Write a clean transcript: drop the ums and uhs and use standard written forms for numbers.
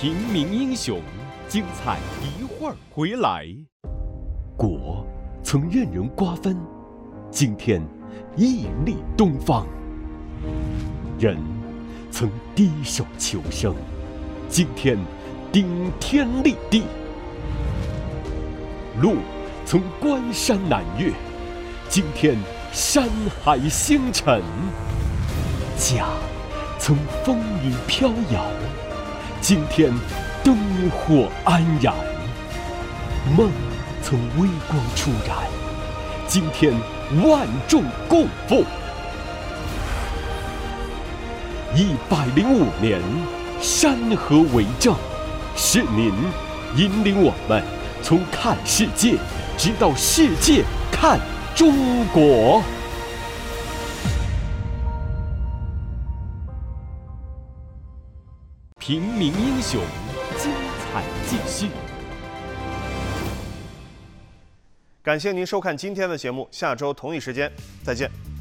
平民英雄，精彩一会儿回来。国曾任人瓜分，今天屹立东方；人曾低手求生，今天顶天立地；路曾关山难越，今天山海星辰；家曾风雨飘摇，今天灯火安然；梦曾微光初燃，今天万众共赴。105年，山河为证，是您引领我们从看世界，直到世界看中国。平民英雄，精彩继续。 感谢您收看今天的节目，下周同一时间再见。